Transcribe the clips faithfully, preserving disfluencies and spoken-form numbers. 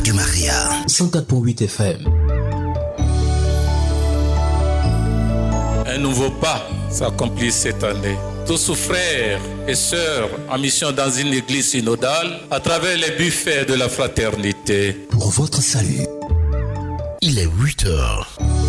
Radio Maria, cent quatre point huit F M. Un nouveau pas s'accomplit cette année. Tous frères et sœurs en mission dans une église synodale à travers les buffets de la fraternité. Pour votre salut, il est huit heures.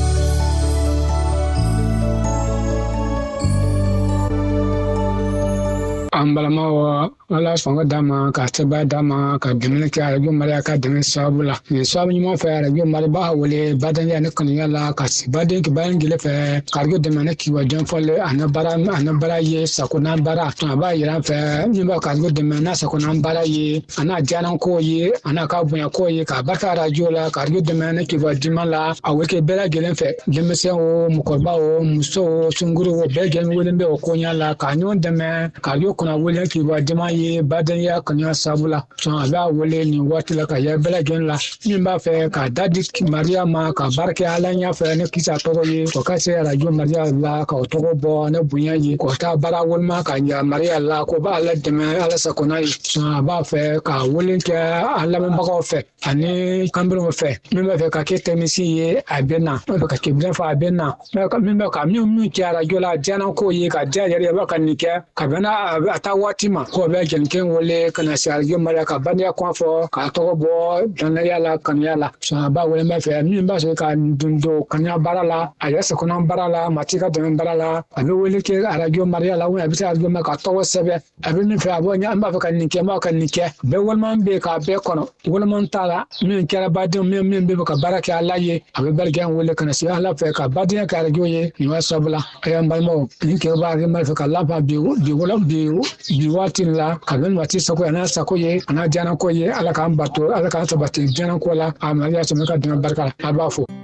Ambalama wala songa dama ka teba dama ka demene ka radio maria ka demene sabula ni sabu nyimo fa radio maria ba wole badan ya ne kan yala ka si badan ki bayan gile fa ka radio demene ki wajen folle anabara anabara ye sakuna bara to ba yiran fa ni ba ka radio demene sakuna bara ye ana janan ko ye ana ka bunya ko ye ka barka radio la ka radio demene ki wajen la aweke bela gele fa demese o mukorba o muso sunguru o be gele wole be o konya la ka nyon deme ka radio kuna wole ki wajen ye badan ya kanya sabula so ala wole ni watila ka ya bela gen la ni ba fe ka dadi maria ma ka barke ala nya fe ne kisa to ye ko ka se radio maria la ka to bo ne bunya ye ko ta bara wol ma ka ya maria la ko ba ala de ma ala sa ko na so ba fe ka wole ke ala ma ba ko fe ani kambro fe mi ba fe ka ke temisi ye abena ba ka ke bla fa abena ka mi ba ka mi mi ki radio la jana ko ye ka ja ya ba ka ni ke ka bana ata watima ko be ken wole kana sarjo mara ka banya kwa fo ka to bo dan ya la kan ya la so ba wole ma fe mi ba so ka dundo kan ya barala aya se kono barala matika don barala abi wole ke arajo maria la wona bi sa arjo ma ka to sebe abi mi fe abo nya amba fa kan ni ke ma kan ni ke be wol man be ka be kono wol man tala mi kera badin mi mi be ka baraka ala ye abi bergen wole kana si ala fe ka badin ka arajo ye ni wa sabula aya mbalmo ni ke ba ri ma fe ka la ba bi bi wala bi bi watin la kabin wati sako yana sako ye ana jana ko ye ala kan bato ala kan sabati jana ko la amariya so ka dina barka abafo